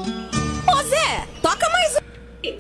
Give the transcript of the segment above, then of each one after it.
Ô Zé, toca mais um.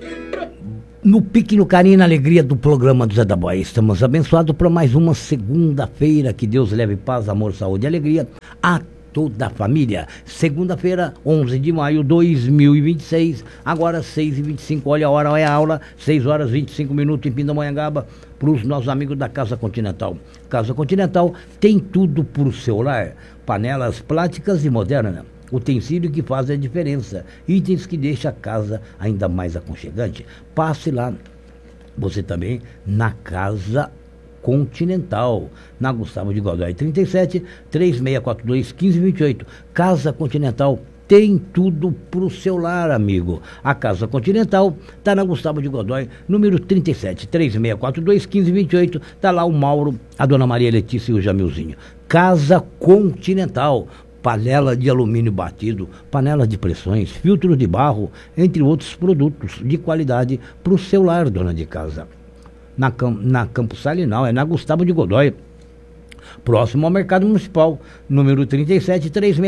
No pique, no carinho e na alegria do programa do Zé da Boia. Estamos abençoados por mais uma segunda-feira. Que Deus leve paz, amor, saúde e alegria a toda a família. Segunda-feira, 11 de maio de 2026. Agora 6h25. Olha a hora, olha a aula. 6h25 em Pindamonhangaba. Para os nossos amigos da Casa Continental. Casa Continental tem tudo para o seu lar. Panelas plásticas e modernas. Utensílio que faz a diferença, itens que deixam a casa ainda mais aconchegante. Passe lá, você também, na Casa Continental, na Gustavo de Godoy 37, 3642-1528. Casa Continental tem tudo pro seu lar, amigo. A Casa Continental está na Gustavo de Godoy, número 37, 3642-1528. Está lá o Mauro, a Dona Maria Letícia e o Jamilzinho. Casa Continental. Panela de alumínio batido, panela de pressões, filtro de barro, entre outros produtos de qualidade para o seu lar, dona de casa. Na Campos Salinal, é na Gustavo de Godoy, próximo ao Mercado Municipal, número 37,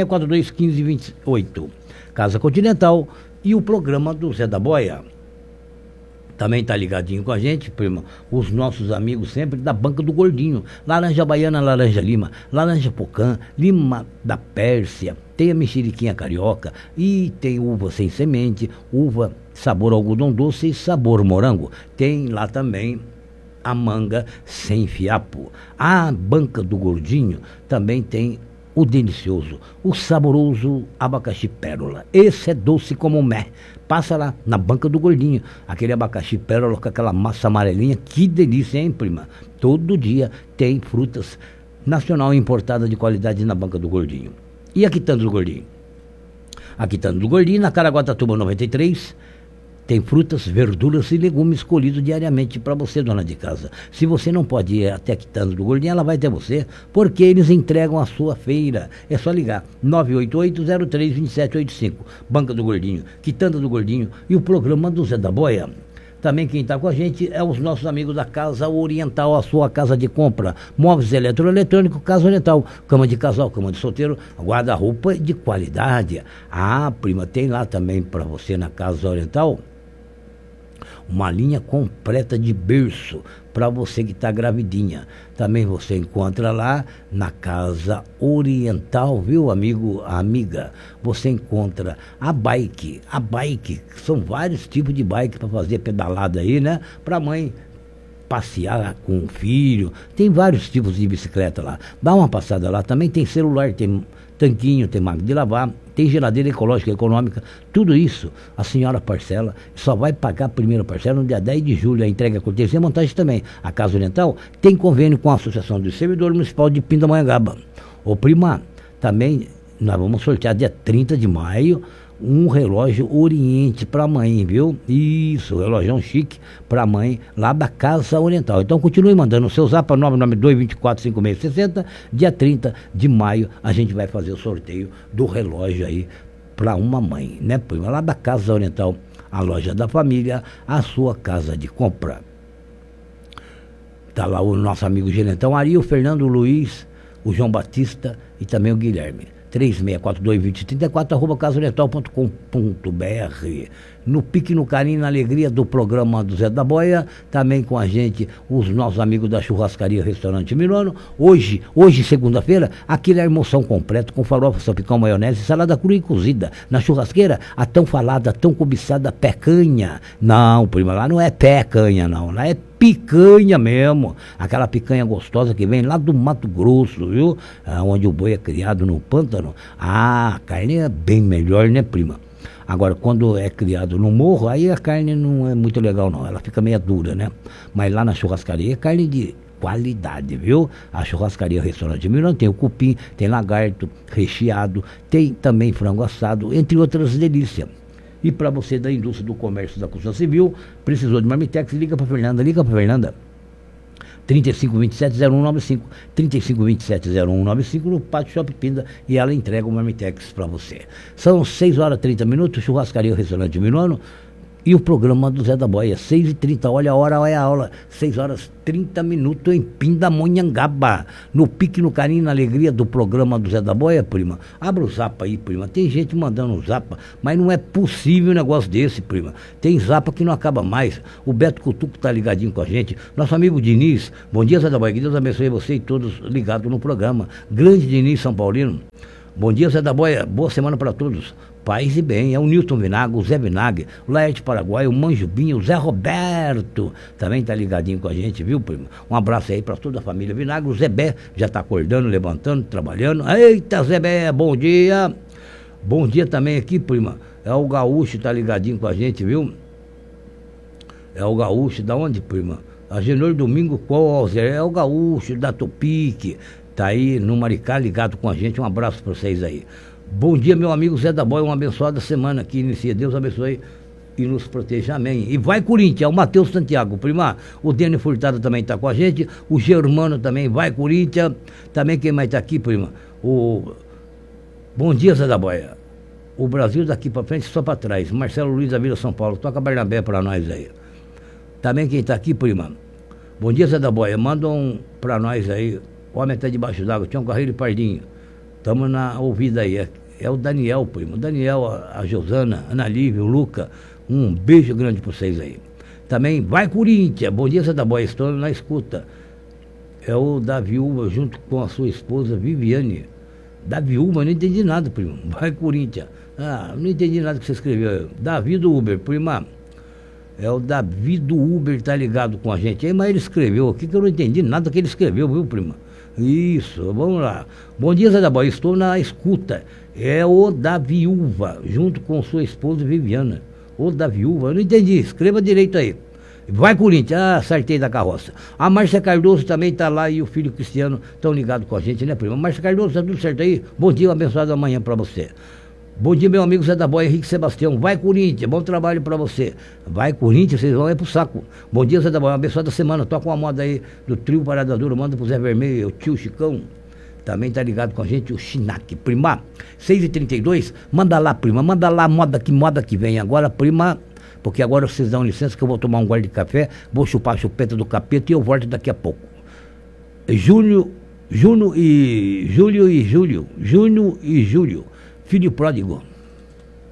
3642-1528. Casa Continental e o programa do Zé da Boia. Também está ligadinho com a gente, prima, os nossos amigos sempre da Banca do Gordinho. Laranja Baiana, Laranja Lima, Laranja Pocã, Lima da Pérsia, tem a mexeriquinha carioca e tem uva sem semente, uva sabor algodão doce e sabor morango. Tem lá também a manga sem fiapo. A Banca do Gordinho também tem o delicioso, o saboroso abacaxi pérola. Esse é doce como mé. Passa lá na Banca do Gordinho, aquele abacaxi pérola com aquela massa amarelinha, que delícia, hein, prima? Todo dia tem frutas nacional importada de qualidade na Banca do Gordinho. E a Quitanda do Gordinho? A Quitanda do Gordinho, na Caraguatatuba 93, tem frutas, verduras e legumes colhidos diariamente para você, dona de casa. Se você não pode ir até a Quitanda do Gordinho, ela vai até você, porque eles entregam a sua feira. É só ligar, 988-03-2785. Banca do Gordinho, Quitanda do Gordinho e o programa do Zé da Boia. Também quem está com a gente é os nossos amigos da Casa Oriental, a sua casa de compra. Móveis eletroeletrônicos, Casa Oriental. Cama de casal, cama de solteiro, guarda-roupa de qualidade. Ah, prima, tem lá também para você na Casa Oriental uma linha completa de berço para você que está gravidinha. Também você encontra lá na Casa Oriental, viu, amigo, amiga? Você encontra a bike, são vários tipos de bike para fazer pedalada aí, né? Para mãe passear com o filho, tem vários tipos de bicicleta lá. Dá uma passada lá, também tem celular, tem tanquinho, tem máquina de lavar, tem geladeira ecológica, econômica, tudo isso a senhora parcela, só vai pagar a primeira parcela no dia 10 de julho, a entrega cortesia e montagem também. A Casa Oriental tem convênio com a Associação do Servidor Municipal de Pindamonhangaba. Ô prima, também nós vamos sortear dia 30 de maio um relógio Oriente para mãe, viu? Isso, relógio chique para mãe lá da Casa Oriental. Então continue mandando o seu zap para 992-245660. Dia 30 de maio a gente vai fazer o sorteio do relógio aí para uma mãe, né, prima? Lá da Casa Oriental, a loja da família, a sua casa de compra. Tá lá o nosso amigo Gerentão Ari, o Fernando, o Luiz, o João Batista e também o Guilherme. 3642-2034, arroba casaoriental.com.br. No pique, no carinho, na alegria do programa do Zé da Boia, também com a gente os nossos amigos da churrascaria Restaurante Milano. Hoje, segunda-feira, aquele almoção completo com farofa, salpicão, maionese, salada crua e cozida. Na churrasqueira, a tão falada, tão cobiçada pecanha. Não, prima, lá não é pecanha, não, lá é picanha mesmo, aquela picanha gostosa que vem lá do Mato Grosso, viu? Onde o boi é criado no pântano. Ah, a carne é bem melhor, né, prima? Agora, quando é criado no morro, aí a carne não é muito legal, não. Ela fica meio dura, né? Mas lá na churrascaria é carne de qualidade, viu? A churrascaria Restaurante Milano tem o cupim, tem lagarto recheado, tem também frango assado, entre outras delícias. E para você da indústria do comércio da construção civil, precisou de Marmitex, liga para Fernanda. 3527-0195, 3527-0195 no Pátio Shopping Pinda, e ela entrega o Marmitex para você. São 6h30, churrascaria Restaurante Milano, E o programa do Zé da Boia, 6h30, olha a hora, olha a aula, 6h30 em Pindamonhangaba, no pique, no carinho, na alegria do programa do Zé da Boia, prima. Abra o zapa aí, prima, tem gente mandando um zapa, mas não é possível um negócio desse, prima. Tem zapa que não acaba mais. O Beto Cutuco tá ligadinho com a gente, nosso amigo Diniz, bom dia Zé da Boia, que Deus abençoe você e todos ligados no programa. Grande Diniz São Paulino, bom dia Zé da Boia, boa semana para todos. Paz e bem, é o Nilton Vinagre, o Zé Vinagre, o Laerte Paraguai, o Manjubinho, o Zé Roberto, também tá ligadinho com a gente, viu, primo? Um abraço aí para toda a família Vinagre, o Zé Bé já tá acordando, levantando, trabalhando. Eita, Zé Bé, bom dia! Bom dia também aqui, prima, é o Gaúcho, tá ligadinho com a gente, viu? É o Gaúcho, da onde, prima? A Genor Domingo Coser, é o Gaúcho, da Topique, tá aí no Maricá ligado com a gente, um abraço para vocês aí. Bom dia, meu amigo Zé da Boia, uma abençoada semana que inicia. Deus abençoe e nos proteja, amém. E vai Corinthians, o Matheus Santiago, prima. O Dênio Furtado também está com a gente. O Germano também vai Corinthians. Também quem mais está aqui, prima? Bom dia, Zé da Boia. O Brasil daqui para frente só para trás. Marcelo Luiz da Vila São Paulo, toca Barnabé para nós aí. Também quem está aqui, prima? Bom dia, Zé da Boia. Manda um para nós aí. O homem está debaixo d'água, tinha um carreiro e pardinho. Estamos na ouvida aí. É o Daniel, primo. O Daniel, a Josana, a Ana Lívia, o Luca. Um beijo grande para vocês aí. Também vai Corinthians. Bom dia, Zé da Boia. Estou na escuta. É o da viúva junto com a sua esposa Viviane. Da viúva, não entendi nada, primo. Vai Corinthians. Ah, não entendi nada que você escreveu. Davi do Uber, prima. É o Davi do Uber, tá ligado com a gente aí, mas ele escreveu aqui que eu não entendi nada que ele escreveu, viu, prima? Isso, vamos lá. Bom dia, Zé da Boia, estou na escuta. É o da viúva, junto com sua esposa Viviana. O da viúva, eu não entendi, escreva direito aí. Vai Corinthians, acertei da carroça. A Márcia Cardoso também tá lá e o filho Cristiano estão ligados com a gente, né, prima? Márcia Cardoso, tá tudo certo aí? Bom dia, abençoado amanhã pra você. Bom dia, meu amigo Zé da Boia, Henrique Sebastião. Vai Corinthians, bom trabalho pra você. Vai Corinthians, vocês vão pro saco. Bom dia, Zé da Boia, uma abençoada semana. Toca uma moda aí do trio Parada Dura, manda pro Zé Vermelho, o tio Chicão. Também tá ligado com a gente o Chinac, prima. 6h32, manda lá, prima, manda lá moda que vem agora, prima. Porque agora vocês dão licença que eu vou tomar um gole de café, vou chupar a chupeta do capeta e eu volto daqui a pouco. Júnior e Júlio, filho pródigo.